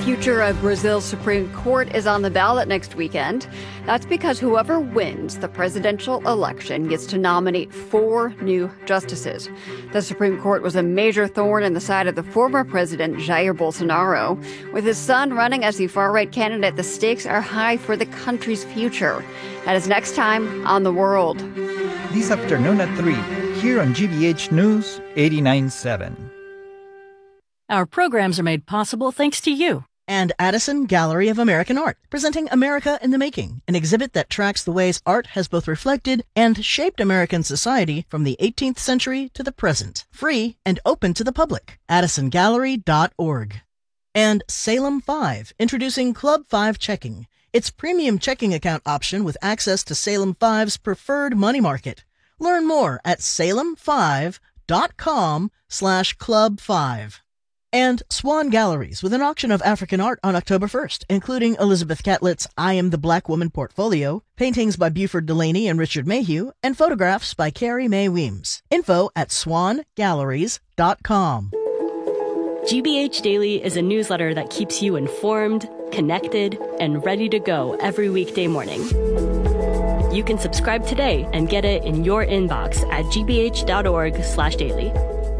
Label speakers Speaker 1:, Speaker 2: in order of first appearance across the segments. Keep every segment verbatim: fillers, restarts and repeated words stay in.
Speaker 1: future of Brazil's Supreme Court is on the ballot next weekend. That's because whoever wins the presidential election gets to nominate four new justices. The Supreme Court was a major thorn in the side of the former president, Jair Bolsonaro. With his son running as the far-right candidate, the stakes are high for the country's future. That is next time on The World.
Speaker 2: This afternoon at three, here on G B H News eighty-nine point seven.
Speaker 3: Our programs are made possible thanks to you.
Speaker 4: And Addison Gallery of American Art, presenting America in the Making, an exhibit that tracks the ways art has both reflected and shaped American society from the eighteenth century to the present. Free and open to the public. addison gallery dot org. And Salem five, introducing Club five Checking, its premium checking account option with access to Salem five's preferred money market. Learn more at salem five dot com slash club five. And Swan Galleries, with an auction of African art on October first, including Elizabeth Catlett's I Am the Black Woman portfolio, paintings by Buford Delaney and Richard Mayhew, and photographs by Carrie Mae Weems. Info at swan galleries dot com.
Speaker 3: G B H Daily is a newsletter that keeps you informed, connected, and ready to go every weekday morning. You can subscribe today and get it in your inbox at gbh.org slash daily.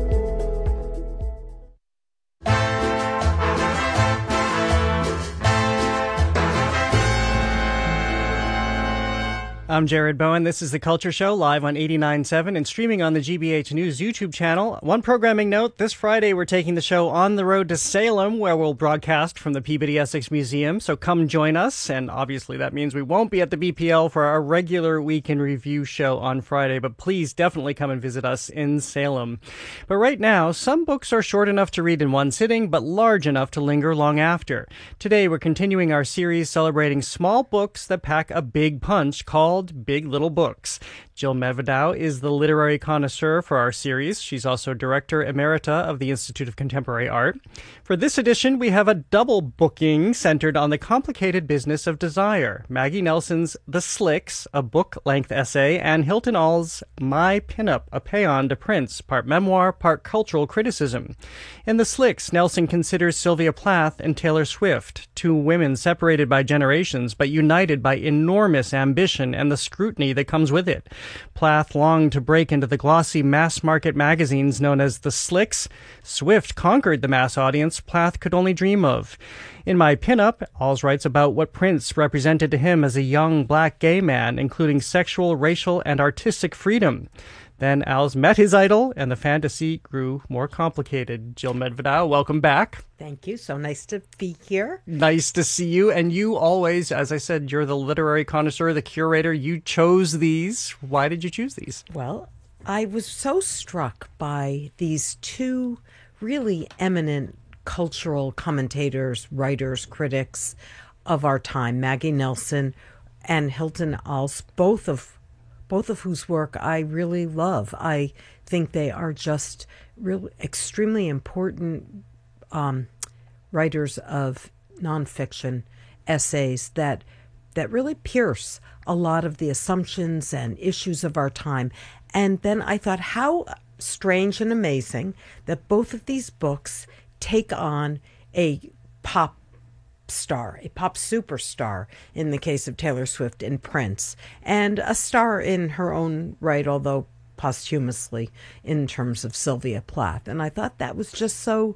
Speaker 5: I'm Jared Bowen. This is The Culture Show, live on eighty-nine point seven and streaming on the G B H News YouTube channel. One programming note, this Friday we're taking the show on the road to Salem, where we'll broadcast from the Peabody Essex Museum, so come join us. And obviously that means we won't be at the B P L for our regular Week in Review show on Friday, but please definitely come and visit us in Salem. But right now, some books are short enough to read in one sitting, but large enough to linger long after. Today we're continuing our series celebrating small books that pack a big punch, called Big Little Books. Jill Medvedow is the literary connoisseur for our series. She's also Director Emerita of the Institute of Contemporary Art. For this edition, we have a double booking centered on the complicated business of desire. Maggie Nelson's The Slicks, a book-length essay, and Hilton Aull's My Pinup, a paean to Prince, part memoir, part cultural criticism. In The Slicks, Nelson considers Sylvia Plath and Taylor Swift, two women separated by generations but united by enormous ambition and the scrutiny that comes with it. Plath longed to break into the glossy mass-market magazines known as the Slicks. Swift conquered the mass audience Plath could only dream of. In My Pinup, Aull writes about what Prince represented to him as a young black gay man, including sexual, racial, and artistic freedom. Then Al's met his idol, and the fantasy grew more complicated. Jill Medvedow, welcome back.
Speaker 6: Thank you. So nice to be here.
Speaker 5: Nice to see you. And you always, as I said, you're the literary connoisseur, the curator. You chose these. Why did you choose these?
Speaker 6: Well, I was so struck by these two really eminent cultural commentators, writers, critics of our time, Maggie Nelson and Hilton Aull, both of both of whose work I really love. I think they are just really extremely important um, writers of nonfiction essays that that really pierce a lot of the assumptions and issues of our time. And then I thought, how strange and amazing that both of these books take on a pop star, a pop superstar in the case of Taylor Swift and Prince, and a star in her own right, although posthumously, in terms of Sylvia Plath. And I thought that was just so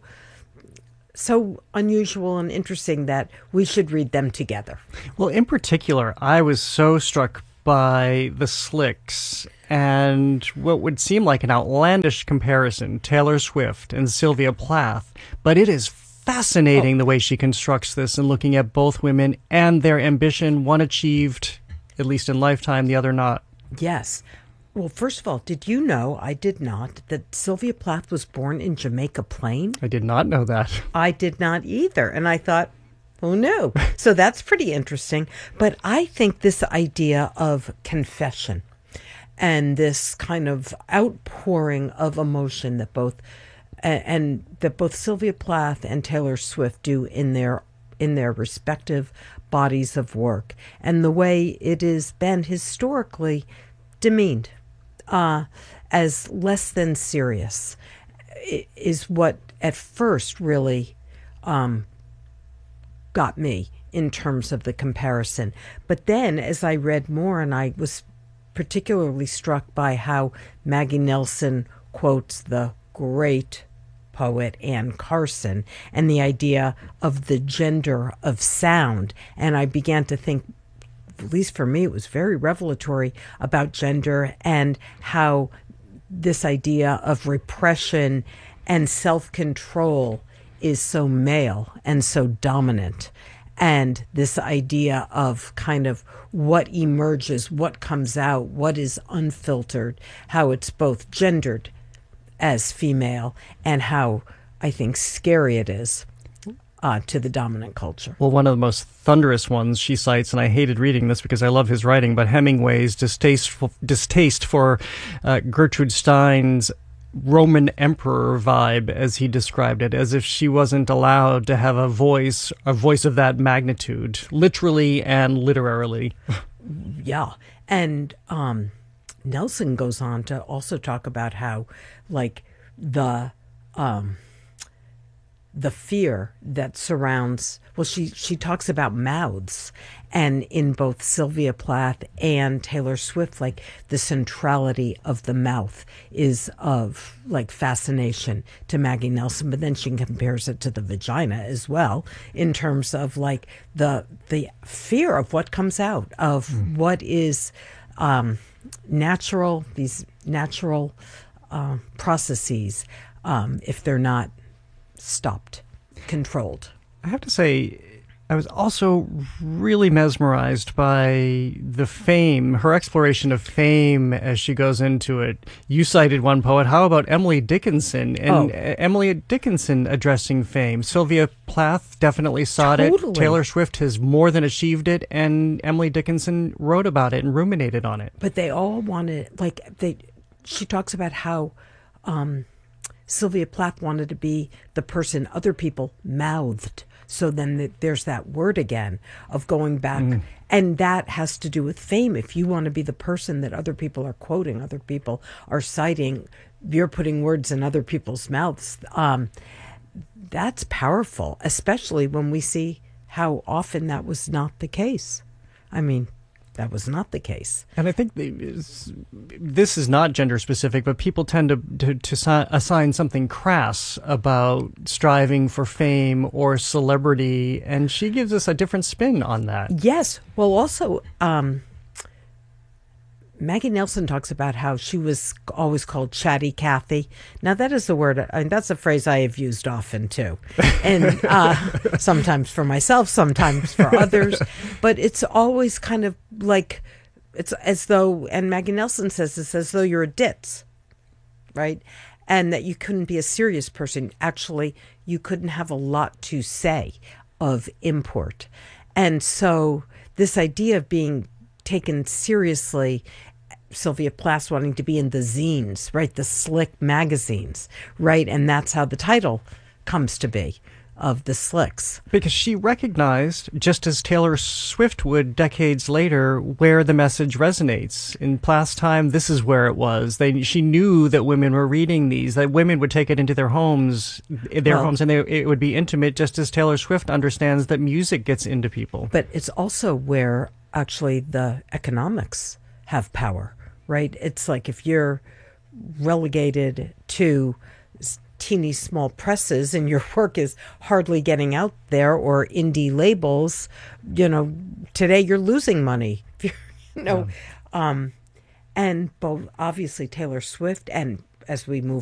Speaker 6: so unusual and interesting that we should read them together.
Speaker 5: Well, in particular, I was so struck by The Slicks and what would seem like an outlandish comparison, Taylor Swift and Sylvia Plath, but it is fascinating oh. the way she constructs this and looking at both women and their ambition, one achieved, at least in lifetime, the other not.
Speaker 6: Yes. Well, first of all, did you know, I did not, that Sylvia Plath was born in Jamaica Plain?
Speaker 5: I did not know that.
Speaker 6: I did not either. And I thought, who knew? So that's pretty interesting. But I think this idea of confession and this kind of outpouring of emotion that both and that both Sylvia Plath and Taylor Swift do in their in their respective bodies of work, and the way it has been historically demeaned uh, as less than serious, is what at first really um, got me in terms of the comparison. But then as I read more, and I was particularly struck by how Maggie Nelson quotes the great poet Anne Carson and the idea of the gender of sound. And I began to think, at least for me, it was very revelatory about gender and how this idea of repression and self-control is so male and so dominant. And this idea of kind of what emerges, what comes out, what is unfiltered, how it's both gendered as female and how I think scary it is uh, to the dominant culture.
Speaker 5: Well, one of the most thunderous ones she cites, and I hated reading this because I love his writing, but Hemingway's distasteful, distaste for uh, Gertrude Stein's Roman emperor vibe, as he described it, as if she wasn't allowed to have a voice, a voice of that magnitude, literally and literarily.
Speaker 6: Yeah. And um, Nelson goes on to also talk about how, like, the um, the fear that surrounds, well, she, she talks about mouths. And in both Sylvia Plath and Taylor Swift, like, the centrality of the mouth is of, like, fascination to Maggie Nelson. But then she compares it to the vagina as well in terms of, like, the the fear of what comes out, of mm. what is um, natural, these natural uh, processes, um, if they're not stopped, controlled.
Speaker 5: I have to say, I was also really mesmerized by the fame, her exploration of fame as she goes into it. You cited one poet. How about Emily Dickinson? And oh. Emily Dickinson addressing fame. Sylvia Plath definitely sought
Speaker 6: totally.
Speaker 5: it. Taylor Swift has more than achieved it. And Emily Dickinson wrote about it and ruminated on it.
Speaker 6: But they all wanted, like, they. She talks about how um, Sylvia Plath wanted to be the person other people mouthed. So then the, there's that word again of going back. Mm. And that has to do with fame. If you want to be the person that other people are quoting, other people are citing, you're putting words in other people's mouths. Um, that's powerful, especially when we see how often that was not the case. I mean, that was not the case.
Speaker 5: And I think this is not gender specific, but people tend to, to, to assign something crass about striving for fame or celebrity. And she gives us a different spin on that.
Speaker 6: Yes. Well, also, um, Maggie Nelson talks about how she was always called Chatty Cathy. Now, that is the word, I mean, that's a phrase I have used often, too. And uh, sometimes for myself, sometimes for others. But it's always kind of like, it's as though, and Maggie Nelson says this, as though you're a ditz, right? And that you couldn't be a serious person. Actually, you couldn't have a lot to say of import. And so this idea of being taken seriously, Sylvia Plath wanting to be in the zines, right? The slick magazines, right? And that's how the title comes to be, of the slicks.
Speaker 5: Because she recognized, just as Taylor Swift would decades later, where the message resonates. In Plath's time, this is where it was. They, she knew that women were reading these, that women would take it into their homes, their well, homes, and they, it would be intimate, just as Taylor Swift understands that music gets into people.
Speaker 6: But it's also where actually the economics have power, right? It's like if you're relegated to teeny small presses and your work is hardly getting out there, or indie labels, you know, today you're losing money. you know, yeah. um, and both obviously Taylor Swift, and as we move